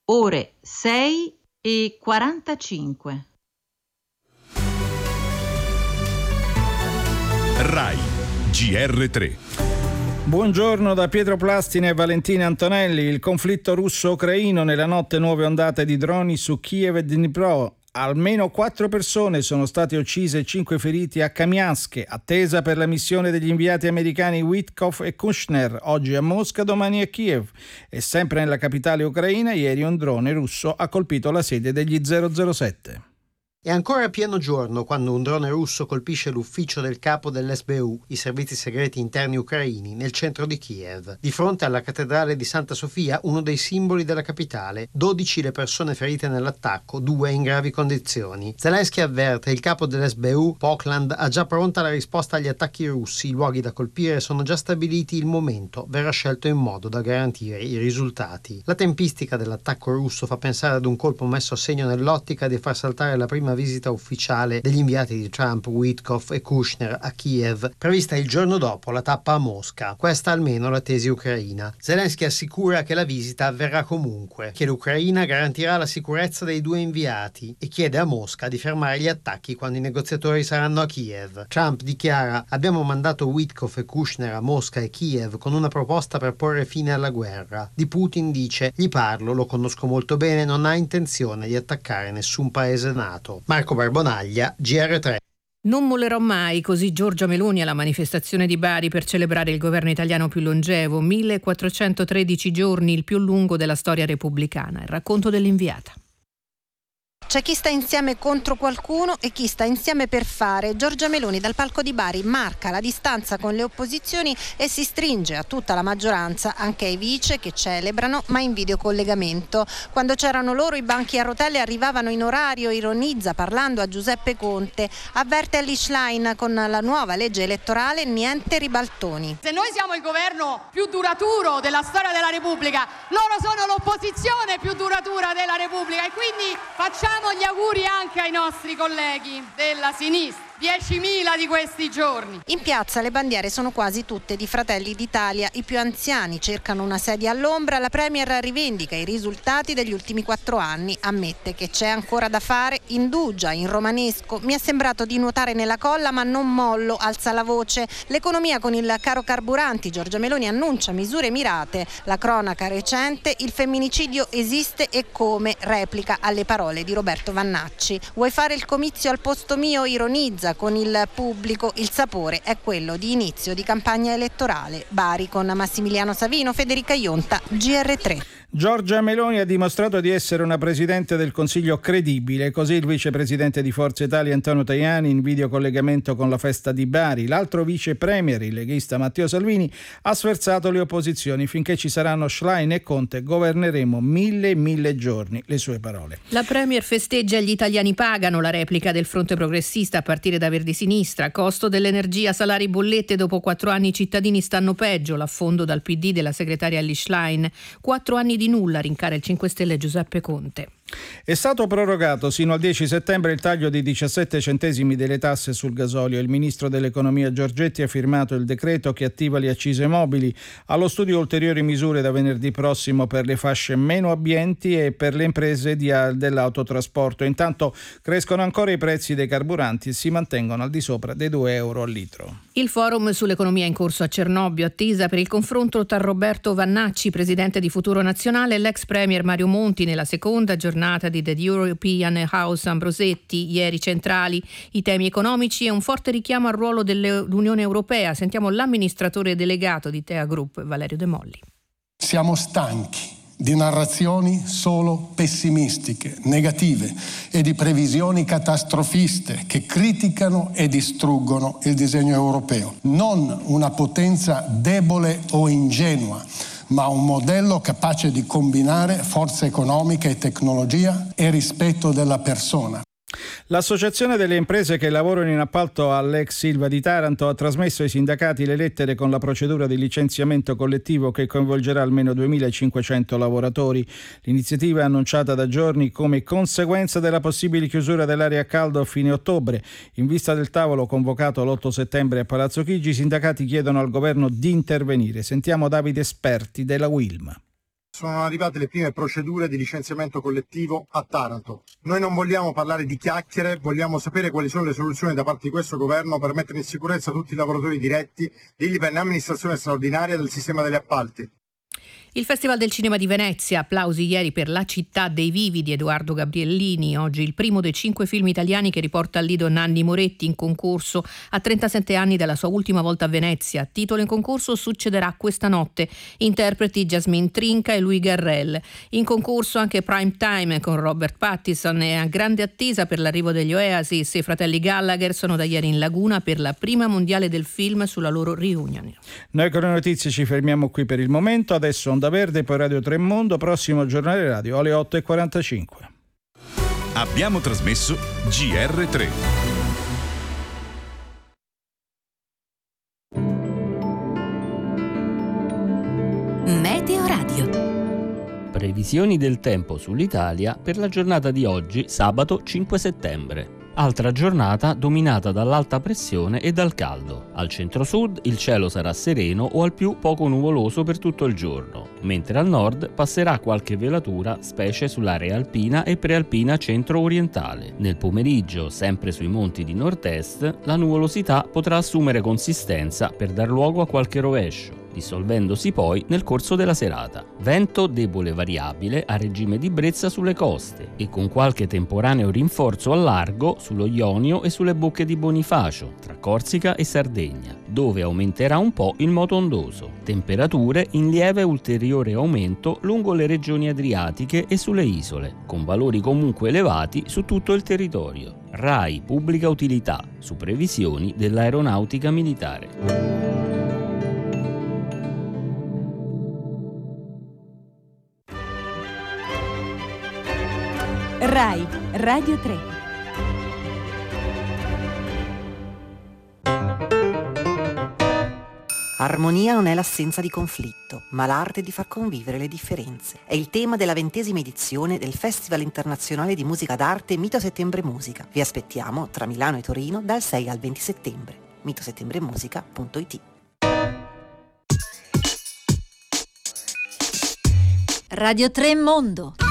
ore 6:45. RAI GR3. Buongiorno da Pietro Plastine e Valentina Antonelli. Il conflitto russo-ucraino, nella notte nuove ondate di droni su Kiev e Dnipro. Almeno 4 persone sono state uccise e 5 feriti a Kamiansk, attesa per la missione degli inviati americani Witkoff e Kushner, oggi a Mosca, domani a Kiev. E sempre nella capitale ucraina, ieri un drone russo ha colpito la sede degli 007. È ancora pieno giorno quando un drone russo colpisce l'ufficio del capo dell'SBU, i servizi segreti interni ucraini, nel centro di Kiev. Di fronte alla cattedrale di Santa Sofia, uno dei simboli della capitale. 12 le persone ferite nell'attacco, 2 in gravi condizioni. Zelensky avverte: il capo dell'SBU, Pokland, ha già pronta la risposta agli attacchi russi, i luoghi da colpire sono già stabiliti, il momento verrà scelto in modo da garantire i risultati. La tempistica dell'attacco russo fa pensare ad un colpo messo a segno nell'ottica di far saltare la prima visita ufficiale degli inviati di Trump, Witkoff e Kushner a Kiev, prevista il giorno dopo la tappa a Mosca. Questa almeno la tesi ucraina. Zelensky assicura che la visita avverrà comunque, che l'Ucraina garantirà la sicurezza dei 2 inviati e chiede a Mosca di fermare gli attacchi quando i negoziatori saranno a Kiev. Trump dichiara: abbiamo mandato Witkoff e Kushner a Mosca e Kiev con una proposta per porre fine alla guerra. Di Putin dice: gli parlo, lo conosco molto bene, non ha intenzione di attaccare nessun paese NATO. Marco Barbonaglia, GR3. Non mollerò mai, così Giorgia Meloni alla manifestazione di Bari per celebrare il governo italiano più longevo, 1413 giorni, il più lungo della storia repubblicana. Il racconto dell'inviata. C'è chi sta insieme contro qualcuno e chi sta insieme per fare. Giorgia Meloni dal palco di Bari marca la distanza con le opposizioni e si stringe a tutta la maggioranza, anche ai vice che celebrano ma in videocollegamento. Quando c'erano loro i banchi a rotelle arrivavano in orario, ironizza parlando a Giuseppe Conte. Avverte Elly Schlein: con la nuova legge elettorale niente ribaltoni. Se noi siamo il governo più duraturo della storia della Repubblica, loro sono l'opposizione più duratura della Repubblica e quindi facciamo gli auguri anche ai nostri colleghi della sinistra. 10.000 di questi giorni. In piazza le bandiere sono quasi tutte di Fratelli d'Italia. I più anziani cercano una sedia all'ombra. La Premier rivendica i risultati degli ultimi 4 anni. Ammette che c'è ancora da fare. Indugia in romanesco: mi è sembrato di nuotare nella colla ma non mollo, alza la voce. L'economia con il caro carburanti. Giorgia Meloni annuncia misure mirate. La cronaca recente: il femminicidio esiste e come, replica alle parole di Roberto Vannacci. Vuoi fare il comizio al posto mio? Ironizza con il pubblico. Il sapore è quello di inizio di campagna elettorale. Bari con Massimiliano Savino, Federica Ionta, GR3. Giorgia Meloni ha dimostrato di essere una presidente del Consiglio credibile, così il vicepresidente di Forza Italia Antonio Tajani in videocollegamento con la festa di Bari. L'altro vice premier, il leghista Matteo Salvini, ha sferzato le opposizioni: finché ci saranno Schlein e Conte governeremo 1000 giorni, le sue parole. La premier festeggia: gli italiani pagano, la replica del fronte progressista a partire da Verdi Sinistra. Costo dell'energia, salari, bollette, dopo 4 anni i cittadini stanno peggio, l'affondo dal PD della segretaria Elly Schlein. 4 anni di nulla, rincara il 5 Stelle Giuseppe Conte. È stato prorogato sino al 10 settembre il taglio di 17 centesimi delle tasse sul gasolio. Il ministro dell'economia Giorgetti ha firmato il decreto che attiva le accise mobili. Allo studio ulteriori misure da venerdì prossimo per le fasce meno abbienti e per le imprese dell'autotrasporto. Intanto crescono ancora i prezzi dei carburanti e si mantengono al di sopra dei 2 euro al litro. Il forum sull'economia in corso a Cernobbio, attesa per il confronto tra Roberto Vannacci, presidente di Futuro Nazionale, e l'ex premier Mario Monti nella seconda giornata di The European House Ambrosetti. Ieri centrali i temi economici e un forte richiamo al ruolo dell'Unione Europea. Sentiamo l'amministratore delegato di Tea Group, Valerio De Molli. Siamo stanchi di narrazioni solo pessimistiche, negative e di previsioni catastrofiste che criticano e distruggono il disegno europeo. Non una potenza debole o ingenua, ma un modello capace di combinare forza economica e tecnologia e rispetto della persona. L'Associazione delle imprese che lavorano in appalto all'ex Silva di Taranto ha trasmesso ai sindacati le lettere con la procedura di licenziamento collettivo che coinvolgerà almeno 2.500 lavoratori. L'iniziativa è annunciata da giorni come conseguenza della possibile chiusura dell'area a caldo a fine ottobre. In vista del tavolo convocato l'8 settembre a Palazzo Chigi, i sindacati chiedono al governo di intervenire. Sentiamo Davide Esperti della Wilm. Sono arrivate le prime procedure di licenziamento collettivo a Taranto. Noi non vogliamo parlare di chiacchiere, vogliamo sapere quali sono le soluzioni da parte di questo governo per mettere in sicurezza tutti i lavoratori diretti dell'ILVA in amministrazione straordinaria del sistema degli appalti. Il Festival del Cinema di Venezia, applausi ieri per La città dei vivi di Edoardo Gabriellini, oggi il primo dei 5 film italiani che riporta al lido Nanni Moretti in concorso a 37 anni dalla sua ultima volta a Venezia. Titolo in concorso Succederà questa notte, interpreti Jasmine Trinca e Louis Garrel. In concorso anche Prime Time con Robert Pattinson e a grande attesa per l'arrivo degli Oasis. I fratelli Gallagher sono da ieri in Laguna per la prima mondiale del film sulla loro reunion. Noi con le notizie ci fermiamo qui per il momento, adesso Onda Verde, poi Radio 3 Mondo, prossimo giornale radio alle 8:45. Abbiamo trasmesso GR3. Meteo Radio. Previsioni del tempo sull'Italia per la giornata di oggi, sabato 5 settembre. Altra giornata dominata dall'alta pressione e dal caldo. Al centro-sud il cielo sarà sereno o al più poco nuvoloso per tutto il giorno, mentre al nord passerà qualche velatura, specie sull'area alpina e prealpina centro-orientale. Nel pomeriggio, sempre sui monti di nord-est, la nuvolosità potrà assumere consistenza per dar luogo a qualche rovescio, dissolvendosi poi nel corso della serata. Vento debole variabile a regime di brezza sulle coste e con qualche temporaneo rinforzo al largo sullo Ionio e sulle bocche di Bonifacio, tra Corsica e Sardegna, dove aumenterà un po' il moto ondoso. Temperature in lieve ulteriore aumento lungo le regioni adriatiche e sulle isole, con valori comunque elevati su tutto il territorio. RAI Pubblica Utilità, su previsioni dell'Aeronautica Militare. RAI Radio 3. Armonia non è l'assenza di conflitto, ma l'arte di far convivere le differenze. È il tema della 20ª edizione del Festival Internazionale di Musica d'Arte Mito Settembre Musica. Vi aspettiamo tra Milano e Torino dal 6 al 20 settembre. mitosettembremusica.it. Radio 3 Mondo.